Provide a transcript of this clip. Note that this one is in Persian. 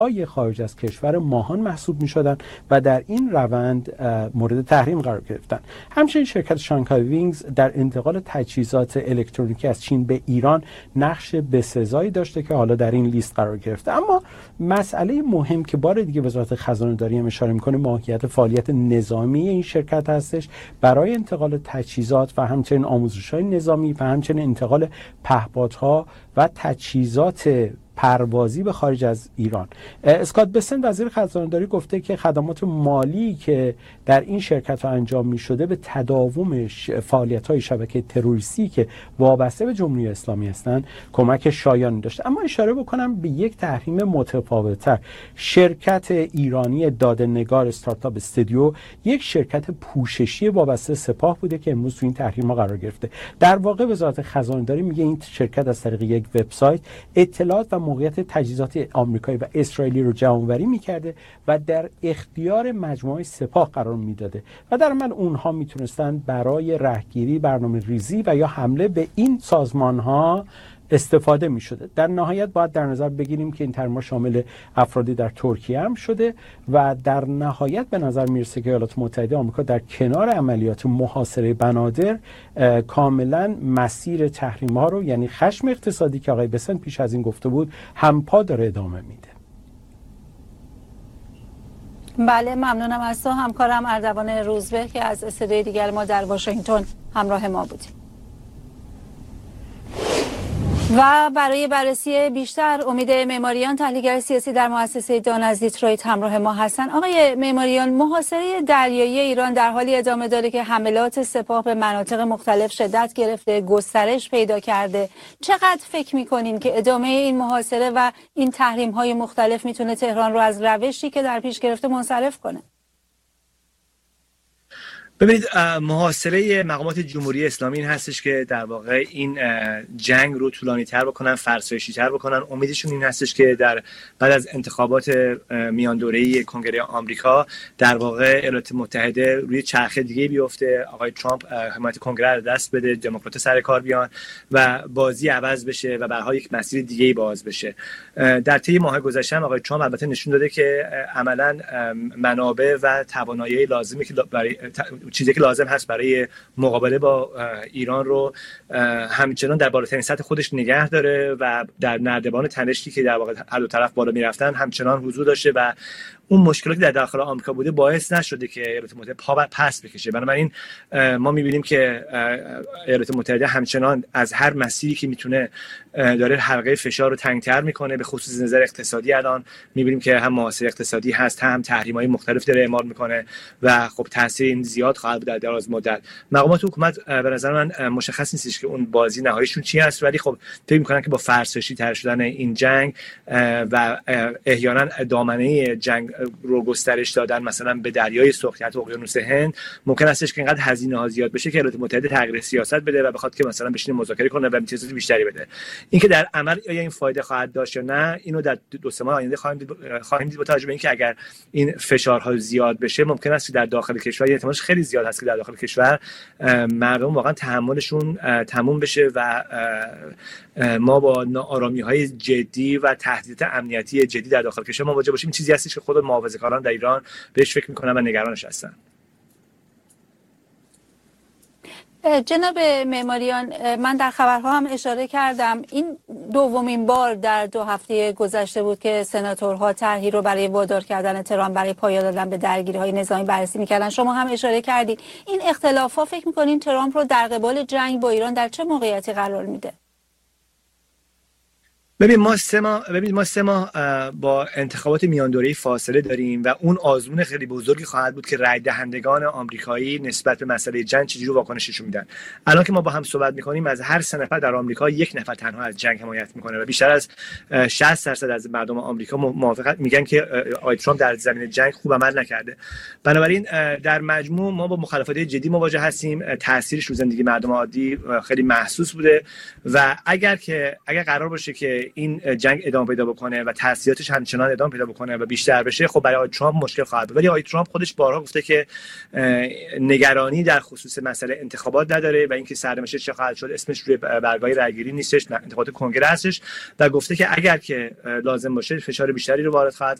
خارج از کشور ماهان محسوب می‌شدن و در این روند مورد تحریم قرار گرفتن. همچنین شرکت شانگهای وینگز در انتقال تجهیزات الکترونیکی از چین به ایران نقش بسزایی داشته که حالا در این لیست قرار گرفته. اما مسئله مهم که بار دیگه وزارت خزانه‌داری هم اشاره می‌کنه ماهیت فعالیت نظامی این شرکت هستش برای انتقال تجهیزات و همچنین آموزش‌های نظامی و همچنین انتقال پهپادها و تجهیزات پروازی به خارج از ایران. اسکات بسنت وزیر خزانه‌داری گفته که خدمات مالی که در این شرکت ها انجام می شده به تداوم فعالیت‌های شبکه تروریستی که وابسته به جمهوری اسلامی هستند کمک شایانی داشته. اما اشاره بکنم به یک تحریم متفاوت‌تر. شرکت ایرانی داده‌نگار استارتاپ استودیو یک شرکت پوششی وابسته سپاه بوده که امروز تو این تحریم‌ها قرار گرفته. در واقع وزارت خزانه‌داری میگه این شرکت از طریق یک وبسایت اطلاعات و موقعیت تجهیزات آمریکایی و اسرائیلی رو جمع‌آوری می‌کرده و در اختیار مجموعه سپاه قرار میداده و در عمل اونها میتونستن برای رهگیری، برنامه‌ریزی و یا حمله به این سازمان‌ها استفاده می شده. در نهایت باید در نظر بگیریم که این تحریم شامل افرادی در ترکیه هم شده و در نهایت به نظر میرسه که ایالات متحده آمریکا در کنار عملیات محاصره بنادر کاملا مسیر تحریم ها رو، یعنی خشم اقتصادی که آقای بسنت پیش از این گفته بود، همپا داره ادامه میده. بله، ممنونم از تو همکارم اردوان روزبه که از استودیوی دیگر ما در واشنگتن همراه ما بودیم. و برای بررسی بیشتر امید معماریان، تحلیلگر سیاسی در مؤسسه دان از دیترویت همراه ما هستن. آقای معماریان، محاصره دریایی ایران در حالی ادامه داره که حملات سپاه به مناطق مختلف شدت گرفته، گسترش پیدا کرده. چقدر فکر می‌کنین که ادامه این محاصره و این تحریم‌های مختلف میتونه تهران رو از روشی که در پیش گرفته منصرف کنه؟ ببینید، محاصره مقامات جمهوری اسلامی این هستش که در واقع این جنگ رو طولانی تر بکنن، فرسایشی تر بکنن. امیدشون این هستش که بعد از انتخابات میان دوره‌ای کنگره آمریکا در واقع ایالات متحده روی چرخه دیگه بیفته، آقای ترامپ حمایت کنگره رو دست بده، دموکرات سر کار بیان و بازی عوض بشه و برای یک مسیر دیگه باز بشه. در طی ماه گذشته آقای ترامپ البته نشون داده که عملاً منابع و توانایی لازمی که برای چیزی که لازم هست برای مقابله با ایران رو همچنان در بالاترین سطح خودش نگه داره و در نردبان تنشی که در واقع هر دو طرف بالا میرفتن همچنان حضور داشته و اون مشکلاتی در داخل آمریکا بوده باعث نشده که ایالات متحده پا پس بکشه. بنابراین ما می‌بینیم که ایالات متحده همچنان از هر مسیری که میتونه داره حلقه فشار رو تنگ‌تر میکنه، به خصوص نظر اقتصادی. الان می‌بینیم که هم محاصره اقتصادی هست، هم تحریم‌های مختلف داره اعمال میکنه و خب تاثیر این زیاد خواهد بود در دراز مدت. مقامات حکومت به نظر من مشخص نیستش که اون بازی نهاییشون چی است، ولی خب فکر می‌کنن که با فرسایشی تر شدن این جنگ و احیانا دامنه جنگ رو گسترش دادن مثلا به دریای سرخ یا اقیانوس هند، ممکن استش که اینقدر هزینه‌ها زیاد بشه که ایالات متحده تغییر سیاست بده و بخواد که مثلا بشینه مذاکره کنه و امتیازات بیشتری بده. اینکه در عمل آیا این فایده خواهد داشت یا نه، اینو در 2-3 ماه آینده خواهیم دید با توجه به اینکه اگر این فشارها زیاد بشه ممکن است که در داخل کشور، احتمالش خیلی زیاد هست که در داخل کشور مردم واقعا تحملشون تموم بشه و ما با ناآرامی‌های جدی و تهدیدات امنیتی جدی در داخل کشور مواجه باشیم. این چیزی هستش که خود محافظه‌کاران در ایران بهش فکر می‌کنن و نگرانش هستن. جناب معماریان، من در خبرها هم اشاره کردم این دومین بار در 2 هفته گذشته بود که سناتورها طرحی رو برای وادار کردن تهران برای پایان دادن به درگیری‌های نظامی بررسی می‌کردن. شما هم اشاره کردید این اختلافات فکر می‌کنین ترامپ رو در قبال جنگ با ایران در چه موقعیتی قرار میده؟ ببین ما 3 ماه با انتخابات میان دوره‌ای فاصله داریم و اون آزمون خیلی بزرگی خواهد بود که رای دهندگان آمریکایی نسبت به مسئله جنگ چجوری واکنششون میدن. الان که ما با هم صحبت می‌کنیم از هر 3 نفر در آمریکا 1 نفر تنها از جنگ حمایت می‌کنه و بیشتر از 60% از مردم آمریکا موافقت میگن که آقای ترامپ در زمینه جنگ خوب عمل نکرده. بنابراین در مجموع ما با مخالفات جدی مواجه هستیم. تاثیرش رو زندگی مردم عادی خیلی محسوس بوده و اگر قرار باشه که این جنگ ادامه پیدا بکنه و تاثیراتش همچنان ادامه پیدا بکنه و بیشتر بشه، خب برای ترامپ مشکل خواهد بود. ولی آقای ترامپ خودش بارها گفته که نگرانی در خصوص مسئله انتخابات نداره و اینکه سرنوشت چه خواهد شد اسمش روی برگه‌های رأیگیری نیستش، انتخابات کنگره هستش، و گفته که اگر که لازم باشه فشار بیشتری رو وارد خواهد